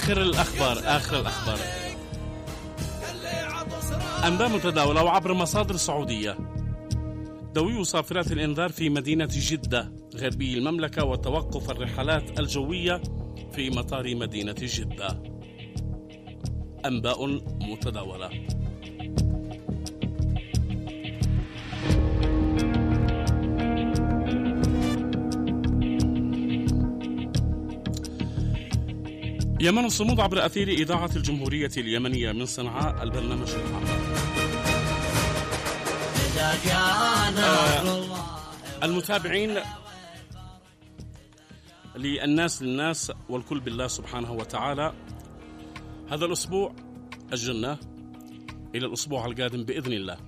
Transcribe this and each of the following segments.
آخر الأخبار أنباء متداولة وعبر مصادر سعودية. دوي صافرات الإنذار في مدينة جدة غربي المملكة وتوقف الرحلات الجوية في مطار مدينة جدة. أنباء متداولة. يمن الصمود عبر أثير إذاعة الجمهورية اليمنية من صنعاء البرنامج العام. المتابعين للناس والكل بالله سبحانه وتعالى، هذا الأسبوع الجنة إلى الأسبوع القادم بإذن الله.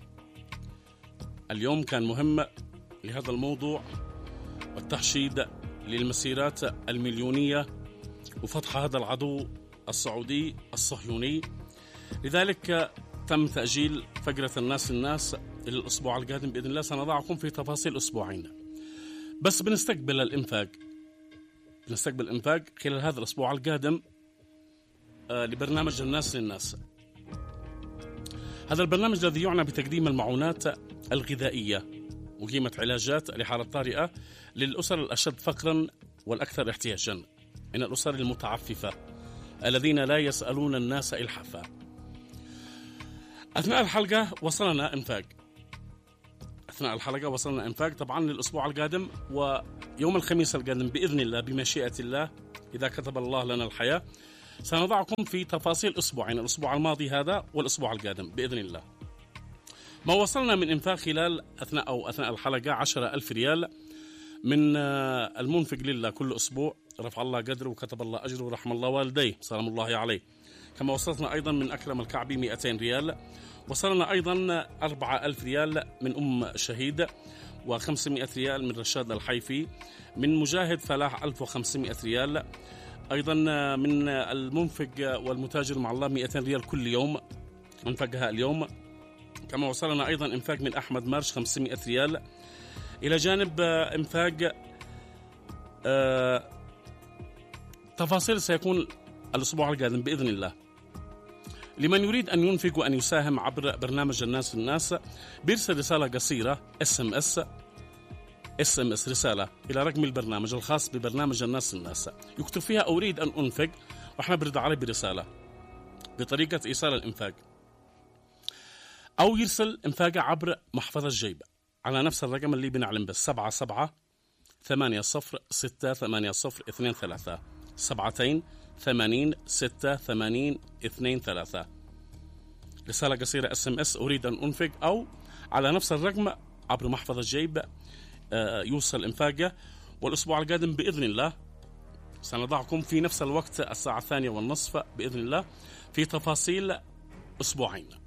اليوم كان مهم لهذا الموضوع والتحشيد للمسيرات المليونية وفتح هذا العدو السعودي الصهيوني. لذلك تم تأجيل فقرة الناس إلى الأسبوع القادم بإذن الله. سنضعكم في تفاصيل أسبوعين، بس بنستقبل الإنفاق خلال هذا الأسبوع القادم لبرنامج الناس للناس. هذا البرنامج الذي يعنى بتقديم المعونات الغذائية وقيمة علاجات لحالة طارئة للأسر الأشد فقرا والأكثر احتياجا من الأسر المتعففة الذين لا يسألون الناس إلحافا. أثناء الحلقة وصلنا إنفاق طبعا للأسبوع القادم، ويوم الخميس القادم بإذن الله بمشيئة الله إذا كتب الله لنا الحياة سنضعكم في تفاصيل أسبوعين، الأسبوع الماضي هذا والأسبوع القادم بإذن الله. ما وصلنا من إنفاق خلال أثناء الحلقة 10,000 ريال من المنفق لله كل أسبوع، رفع الله قدره وكتب الله أجره ورحم الله والديه سلام الله عليه. كما وصلتنا أيضا من أكرم الكعبي 200 ريال، وصلنا أيضا 4,000 ريال من أم شهيد، و500 ريال من رشاد الحيفي، من مجاهد فلاح 1500 ريال، أيضا من المنفق والمتاجر مع الله 200 ريال كل يوم انفقها اليوم. كما وصلنا أيضا إنفاق من أحمد مارش 500 ريال، إلى جانب إنفاق تفاصيل سيكون الأسبوع القادم بإذن الله. لمن يريد أن ينفق وأن يساهم عبر برنامج الناس بيرسل رسالة قصيرة SMS رسالة إلى رقم البرنامج الخاص ببرنامج الناس، يكتب فيها أريد أن أنفق، وإحنا برد عليه برسالة بطريقة إيصال الإنفاق، أو يرسل إنفاقه عبر محفظة جيب على نفس الرقم اللي بنعلم به 77806802 72806802. رسالة قصيرة SMS أريد أن أنفق، أو على نفس الرقم عبر محفظة جيب يوصل إنفاقه. والأسبوع القادم بإذن الله سنضعكم في نفس الوقت الساعة 2:30 بإذن الله في تفاصيل أسبوعين.